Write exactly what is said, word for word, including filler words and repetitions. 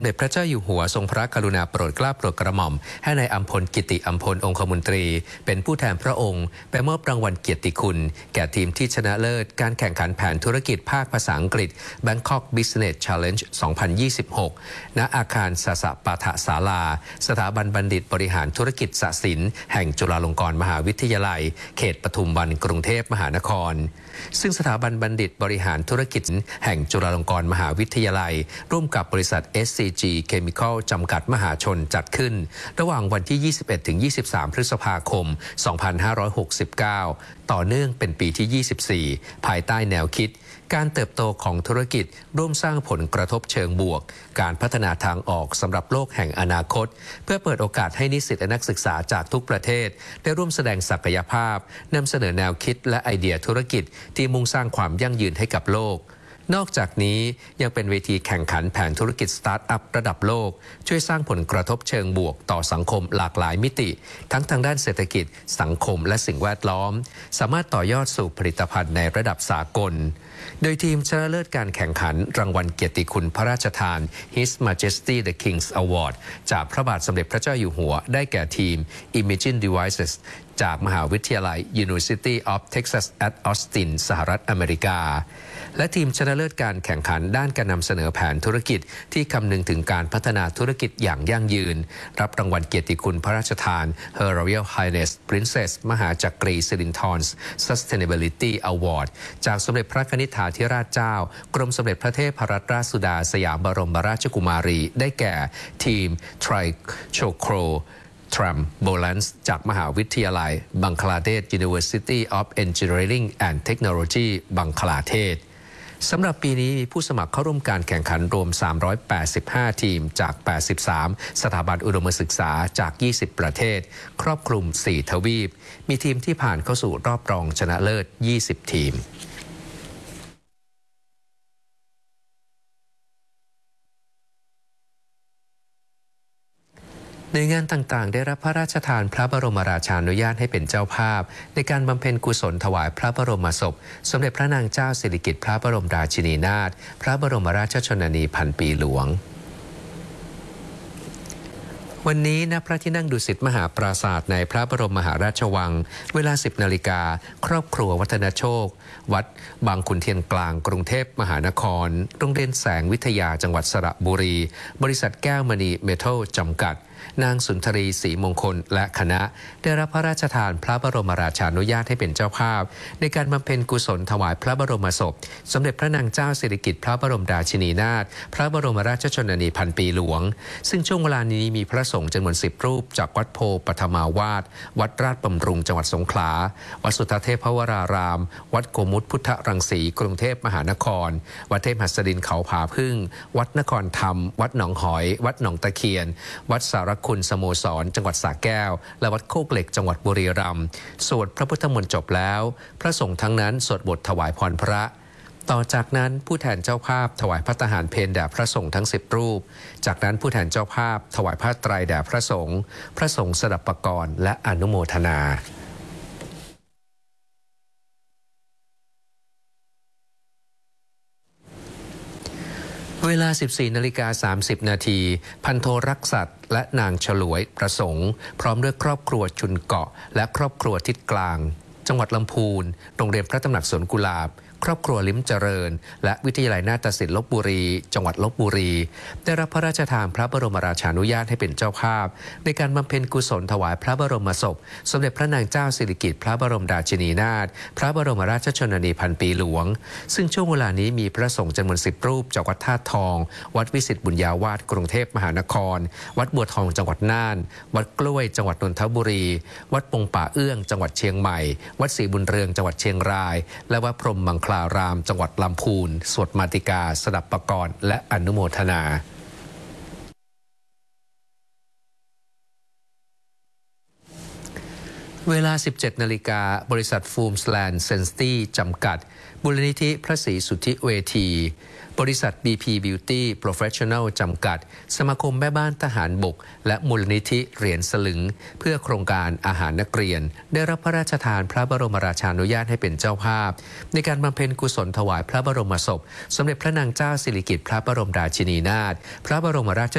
สมเด็จพระเจ้าอยู่หัวทรงพระกรุณาโปรดเกล้าโปรดกระหม่อมให้นายอัมพลกิติอัมพลองคมนตรีเป็นผู้แทนพระองค์ไปมอบรางวัลเกียรติคุณแก่ทีมที่ชนะเลิศการแข่งขันแผนธุรกิจภาคภาษาอังกฤษ Bangkok Business Challenge สองพันยี่สิบหก ณ อาคารสสปาฐศาลาสถาบันบัณฑิตบริหารธุรกิจศศิลป์แห่งจุฬาลงกรณ์มหาวิทยาลัยเขตปทุมวันกรุงเทพมหานครซึ่งสถาบันบัณฑิตบริหารธุรกิจแห่งจุฬาลงกรณ์มหาวิทยาลัยร่วมกับบริษัท เอส ซี จี Chemical จำกัดมหาชนจัดขึ้นระหว่างวันที่ ยี่สิบเอ็ดถึงยี่สิบสาม พฤษภาคม สองพันห้าร้อยหกสิบเก้า ต่อเนื่องเป็นปีที่ ยี่สิบสี่ ภายใต้แนวคิดการเติบโตของธุรกิจร่วมสร้างผลกระทบเชิงบวกการพัฒนาทางออกสำหรับโลกแห่งอนาคตเพื่อเปิดโอกาสให้นิสิตและนักศึกษาจากทุกประเทศได้ร่วมแสดงศักยภาพนำเสนอแนวคิดและไอเดียธุรกิจที่มุ่งสร้างความยั่งยืนให้กับโลกนอกจากนี้ยังเป็นเวทีแข่งขันแผนธุรกิจสตาร์ทอัพระดับโลกช่วยสร้างผลกระทบเชิงบวกต่อสังคมหลากหลายมิติทั้งทางด้านเศรษฐกิจสังคมและสิ่งแวดล้อมสามารถต่อยอดสู่ผลิตภัณฑ์ในระดับสากลโดยทีมชนะเลิศการแข่งขันรางวัลเกียรติคุณพระราชทาน His Majesty the King's Award จากพระบาทสมเด็จพระเจ้าอยู่หัวได้แก่ทีม Imagine Devices จากมหาวิทยาลัย University of Texas at Austin สหรัฐอเมริกาและทีมชนะเลิศการแข่งขันด้านการนำเสนอแผนธุรกิจที่คำนึงถึงการพัฒนาธุรกิจอย่างยั่งยืนรับรางวัลเกียรติคุณพระราชทาน Her Royal Highness Princess มหาจักรีสิรินธร Sustainability Award จากสมเด็จพระนิธิธิราชเจ้ากรมสมเด็จพระเทพรัตนราชสุดาสยามบรมราชกุมารีได้แก่ทีม Trichocro Tram Bolance จากมหาวิทยาลัยบังคลาเทศ University of Engineering and Technology บังคลาเทศสำหรับปีนี้มีผู้สมัครเข้าร่วมการแข่งขันรวมสามร้อยแปดสิบห้าทีมจากแปดสิบสามสถาบันอุดมศึกษาจากยี่สิบประเทศครอบคลุมสี่ทวีปมีทีมที่ผ่านเข้าสู่รอบรองชนะเลิศยี่สิบทีมหน่วยงานต่างๆได้รับพระราชทานพระบรมราชานุญาตให้เป็นเจ้าภาพในการบำเพ็ญกุศลถวายพระบรมศพสมเด็จพระนางเจ้าสิริกิติ์พระบรมราชินีนาถพระบรมราชชนนีพันปีหลวงวันนี้ณพระที่นั่งดุสิตมหาปราสาทในพระบรมมหาราชวังเวลา สิบนาฬิกาครอบครัววัฒนโชควัดบางขุนเทียนกลางกรุงเทพมหานครโรงเรียนแสงวิทยาจังหวัดสระบุรีบริษัทแก้วมณีเมทัลจำกัดนางสุนทรีศรีมงคลและคณะได้รับพระราชทานพระบรมราชานุญาตให้เป็นเจ้าภาพในการบำเพ็ญกุศลถวายพระบรมศพสมเด็จพระนางเจ้าสิริกิติ์พระบรมราชินีนาถพระบรมราชชนนีพันปีหลวงซึ่งช่วงเวลานี้มีพระสงฆ์จำนวนสิบรูปจากวัดโพปฐมาวาสวัดราชบำรุงจังหวัดสงขลาวัดสุทธเทพวรารามวัดโกมุตพุทธรังสีกรุงเทพมหานครวัดเทพหัสดินเขาผาพึ่งวัดนครธรรมวัดหนองหอยวัดหนองตะเคียนวัดสารคุณสโมสรจังหวัดสระแก้วและวัดโคกเหล็กจังหวัดบุรีรัมย์สวดพระพุทธมนต์จบแล้วพระสงฆ์ทั้งนั้นสวดบทถวายพรพระต่อจากนั้นผู้แทนเจ้าภาพถวายพระทหารเพลแด่พระสงฆ์ทั้งสิบรูปจากนั้นผู้แทนเจ้าภาพถวายผ้าไตรแด่พระสงฆ์พระสงฆ์สดับปกรณ์และอนุโมทนาเวลา สิบสี่นาฬิกาสามสิบนาทีพันโทรักษัตริย์และนางฉลวยประสงค์พร้อมด้วยครอบครัวชุนเกาะและครอบครัวทิศกลางจังหวัดลำพูนโรงเรียนพระตำหนักสวนกุหลาบครอบครัวลิ้มเจริญและวิทยาลัยนาฏศิลป์ลพบุรีจังหวัดลพบุรีได้รับพระราชทานพระบรมราชานุญาตให้เป็นเจ้าภาพในการบำเพ็ญกุศลถวายพระบรมศพสมเด็จพระนางเจ้าสิริกิติ์พระบรมราชินีนาถพระบรมราชชนนีพันปีหลวงซึ่งช่วงเวลานี้มีพระสงฆ์จำนวนสิบรูปจากวัดท่าทองวัดวิสิตบุญญาวาสกรุงเทพมหานครวัดบัวทองจังหวัดน่านวัดกล้วยจังหวัดนนทบุรีวัดปงป่าเอื้องจังหวัดเชียงใหม่วัดศรีบุญเรืองจังหวัดเชียงรายและวัดพรหมมังคลารามจังหวัดลำพูนสวดมาติกาสดับปกรณ์และอนุโมทนาเวลา สิบเจ็ดนาฬิกาบริษัทฟูมสแลนด์เซนสตี้จำกัดมูลนิธิพระศรีสุทธิเวทีบริษัท บี พี Beauty Professional จำกัดสมาคมแม่บ้านทหารบกและมูลนิธิเหรียญสลึงเพื่อโครงการอาหารนักเรียนได้รับพระราชทานพระบรมราชานุญาตให้เป็นเจ้าภาพในการบำเพ็ญกุศลถวายพระบรมศพสมเด็จพระนางเจ้าสิริกิติ์พระบรมราชินีนาถพระบรมราช